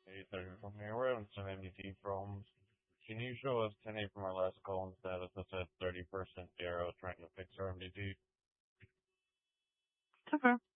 Hey, Sergeant from here. We're having some MDT problems. Can you show us 10-8 from our last call and status us at 30% arrow trying to fix our MDT? Okay.